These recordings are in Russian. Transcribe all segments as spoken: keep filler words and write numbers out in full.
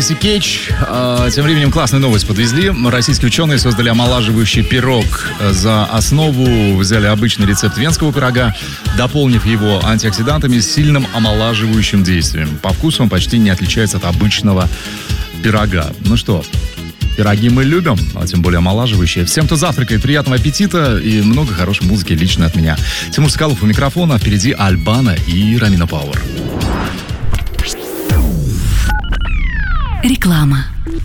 Кейдж. Тем временем классную новость подвезли. Российские ученые создали омолаживающий пирог. За основу взяли обычный рецепт венского пирога, дополнив его антиоксидантами с сильным омолаживающим действием. По вкусу он почти не отличается от обычного пирога. Ну что, пироги мы любим, а тем более омолаживающие. Всем, кто завтракает, приятного аппетита и много хорошей музыки лично от меня. Тимур Соколов у микрофона, впереди Альбана и Рамина Пауэр. Реклама.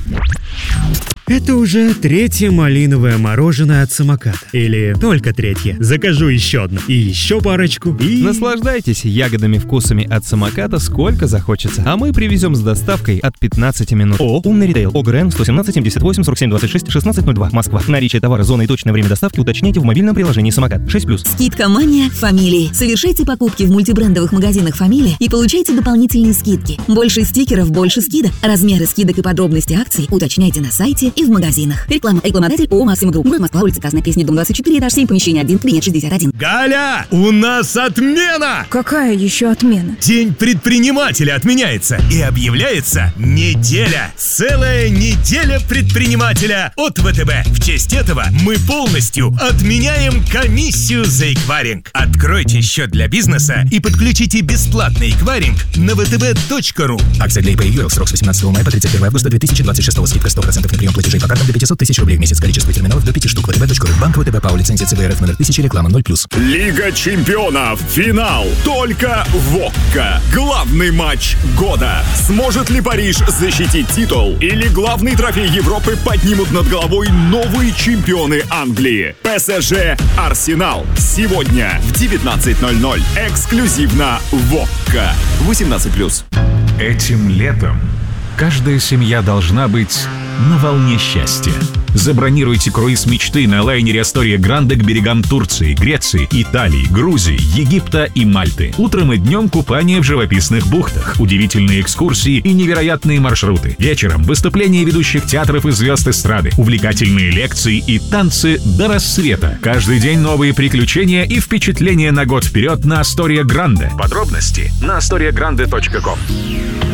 Это уже третье малиновое мороженое от самоката. Или только третье. Закажу еще одно. И еще парочку. И... Наслаждайтесь ягодными вкусами от самоката сколько захочется. А мы привезем с доставкой от пятнадцати минут. О, умный ритейл. ОГРН сто семнадцать семьдесят восемь сорок семь двадцать шесть шестнадцать ноль два. Москва. Наличие товара, зона и точное время доставки уточняйте в мобильном приложении «Самокат». шесть плюс. Скидка «Мания» Фамилии. Совершайте покупки в мультибрендовых магазинах «Фамилия» и получайте дополнительные скидки. Больше стикеров, больше скидок. Размеры скидок и подробности акций уточняйте на сайте и в магазинах. Реклама. Рекламодатель ООО «Максим Групп». Город Москва, улица Красная Песня, дом двадцать четыре, этаж семь, помещение один, клиент шестьдесят один. Галя, у нас отмена! Какая еще отмена? День предпринимателя отменяется и объявляется неделя. Целая неделя предпринимателя от ВТБ. В честь этого мы полностью отменяем комиссию за эквайринг. Откройте счет для бизнеса и подключите бесплатный эквайринг на ви ти би точка ру. Акция для ИП и ЮЭЛ. Срок с восемнадцатого мая по тридцать первого августа две тысячи двадцать шестого. Скидка сто процентов на прием платежей по картам до пятьсот тысяч рублей в месяц. Количество терминалов до пяти штук. ви ти би точка ру. Банк ВТБ ПАО. Лицензия ЦБРФ номер тысяча. Реклама ноль плюс. Лига чемпионов. Финал. Только в ОККО. Главный матч года. Сможет ли Париж защитить титул? Или главный трофей Европы поднимут над головой новые чемпионы Англии? ПСЖ Арсенал. Сегодня в девятнадцать ноль ноль. Эксклюзивно в ОККО. восемнадцать плюс. Этим летом каждая семья должна быть на волне счастья. Забронируйте круиз мечты на лайнере Астория Гранде к берегам Турции, Греции, Италии, Грузии, Египта и Мальты. Утром и днем купание в живописных бухтах, удивительные экскурсии и невероятные маршруты. Вечером выступления ведущих театров и звезд эстрады, увлекательные лекции и танцы до рассвета. Каждый день новые приключения и впечатления на год вперед на Астория Гранде. Подробности на астория гранде точка ком.